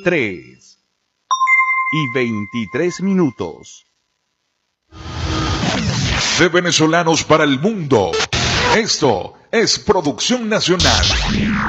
3:23. De venezolanos para el mundo. Esto es Producción Nacional.